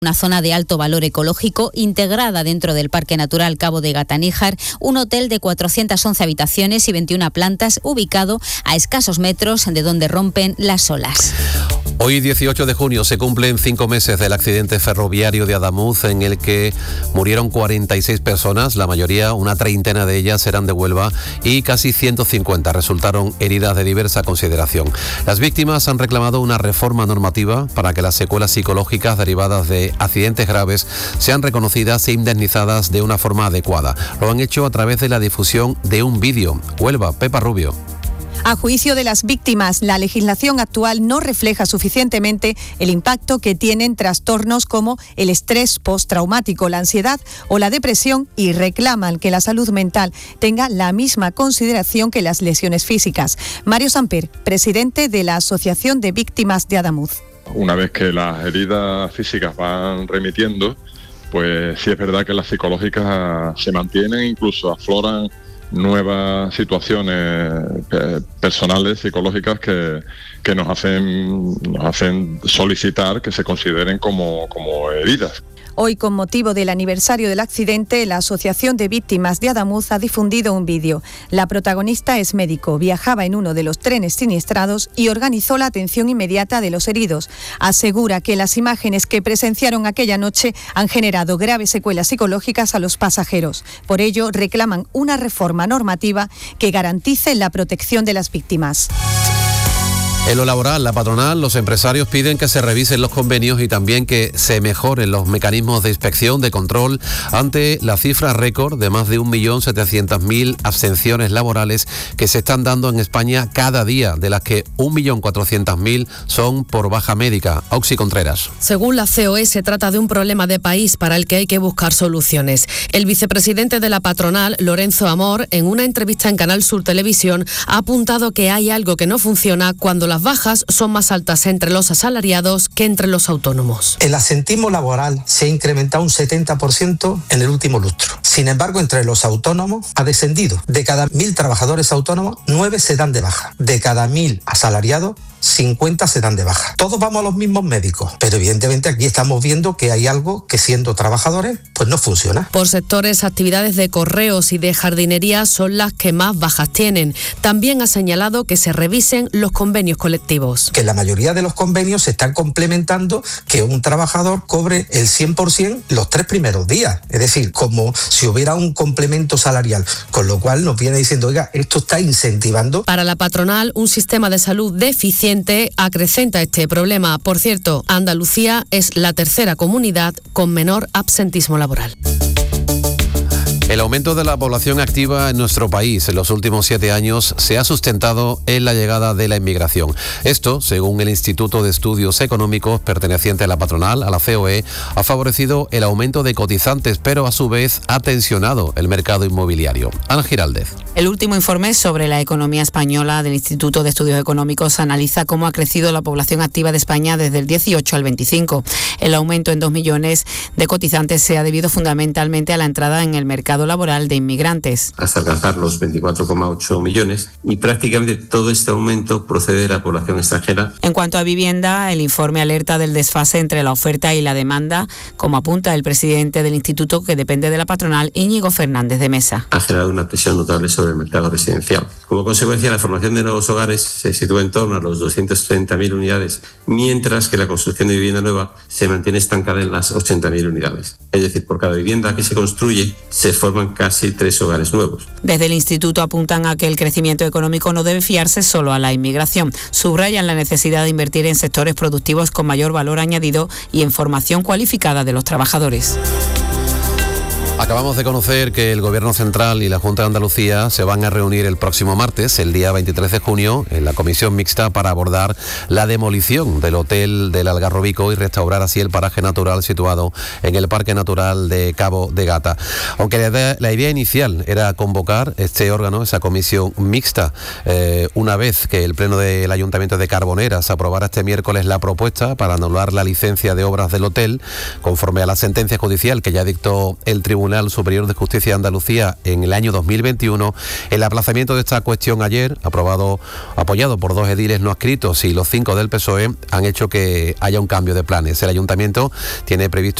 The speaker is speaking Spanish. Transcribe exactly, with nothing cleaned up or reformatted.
Una zona de alto valor ecológico integrada dentro del Parque Natural Cabo de Gata-Níjar, un hotel de cuatrocientas once habitaciones y veintiuna plantas ubicado a escasos metros de donde rompen las olas. Hoy, dieciocho de junio, se cumplen cinco meses del accidente ferroviario de Adamuz en el que murieron cuarenta y seis personas, la mayoría, una treintena de ellas, eran de Huelva y casi ciento cincuenta resultaron heridas de diversa consideración. Las víctimas han reclamado una reforma normativa para que las secuelas psicológicas derivadas de accidentes graves sean reconocidas e indemnizadas de una forma adecuada. Lo han hecho a través de la difusión de un vídeo. Huelva, Pepa Rubio. A juicio de las víctimas, la legislación actual no refleja suficientemente el impacto que tienen trastornos como el estrés postraumático, la ansiedad o la depresión y reclaman que la salud mental tenga la misma consideración que las lesiones físicas. Mario Samper, presidente de la Asociación de Víctimas de Adamuz. Una vez que las heridas físicas van remitiendo, pues sí es verdad que las psicológicas se mantienen, incluso afloran nuevas situaciones personales, psicológicas que, que nos hacen, nos hacen solicitar que se consideren como, como heridas. Hoy, con motivo del aniversario del accidente, la Asociación de Víctimas de Adamuz ha difundido un vídeo. La protagonista es médico, viajaba en uno de los trenes siniestrados y organizó la atención inmediata de los heridos. Asegura que las imágenes que presenciaron aquella noche han generado graves secuelas psicológicas a los pasajeros. Por ello, reclaman una reforma normativa que garantice la protección de las víctimas. En lo laboral, la patronal, los empresarios piden que se revisen los convenios y también que se mejoren los mecanismos de inspección, de control, ante la cifra récord de más de un millón setecientas mil abstenciones laborales que se están dando en España cada día, de las que un millón cuatrocientas mil son por baja médica. Auxi Contreras. Según la C O E, se trata de un problema de país para el que hay que buscar soluciones. El vicepresidente de la patronal, Lorenzo Amor, en una entrevista en Canal Sur Televisión, ha apuntado que hay algo que no funciona cuando las bajas son más altas entre los asalariados que entre los autónomos. El absentismo laboral se ha incrementado un setenta por ciento en el último lustro. Sin embargo, entre los autónomos ha descendido. De cada mil trabajadores autónomos, nueve se dan de baja. De cada mil asalariados, cincuenta se dan de baja. Todos vamos a los mismos médicos, pero evidentemente aquí estamos viendo que hay algo que, siendo trabajadores, pues no funciona. Por sectores, actividades de correos y de jardinería son las que más bajas tienen. También ha señalado que se revisen los convenios colectivos. Que la mayoría de los convenios se están complementando que un trabajador cobre el cien por ciento los tres primeros días. Es decir, como si hubiera un complemento salarial, con lo cual nos viene diciendo, oiga, esto está incentivando. Para la patronal, un sistema de salud deficiente acrecenta este problema. Por cierto, Andalucía es la tercera comunidad con menor absentismo laboral. El aumento de la población activa en nuestro país en los últimos siete años se ha sustentado en la llegada de la inmigración. Esto, según el Instituto de Estudios Económicos perteneciente a la patronal, a la C O E, ha favorecido el aumento de cotizantes, pero a su vez ha tensionado el mercado inmobiliario. Ana Giraldez. El último informe sobre la economía española del Instituto de Estudios Económicos analiza cómo ha crecido la población activa de España desde el dieciocho al veinticinco. El aumento en dos millones de cotizantes se ha debido fundamentalmente a la entrada en el mercado laboral de inmigrantes. Hasta alcanzar los veinticuatro coma ocho millones y prácticamente todo este aumento procede de la población extranjera. En cuanto a vivienda, el informe alerta del desfase entre la oferta y la demanda, como apunta el presidente del instituto que depende de la patronal, Íñigo Fernández de Mesa. Ha generado una presión notable sobre el mercado residencial. Como consecuencia, la formación de nuevos hogares se sitúa en torno a los doscientas treinta mil unidades, mientras que la construcción de vivienda nueva se mantiene estancada en las ochenta mil unidades. Es decir, por cada vivienda que se construye, se forman casi tres hogares nuevos. Desde el instituto apuntan a que el crecimiento económico no debe fiarse solo a la inmigración. Subrayan la necesidad de invertir en sectores productivos con mayor valor añadido y en formación cualificada de los trabajadores. Acabamos de conocer que el Gobierno Central y la Junta de Andalucía se van a reunir el próximo martes, el día veintitrés de junio, en la comisión mixta para abordar la demolición del hotel del Algarrobico y restaurar así el paraje natural situado en el Parque Natural de Cabo de Gata. Aunque la idea, la idea inicial era convocar este órgano, esa comisión mixta, eh, una vez que el Pleno del Ayuntamiento de Carboneras aprobara este miércoles la propuesta para anular la licencia de obras del hotel, conforme a la sentencia judicial que ya dictó el Tribunal Tribunal Superior de Justicia de Andalucía en el año dos mil veintiuno, el aplazamiento de esta cuestión ayer, aprobado, apoyado por dos ediles no adscritos y los cinco del P S O E, han hecho que haya un cambio de planes. El ayuntamiento tiene previsto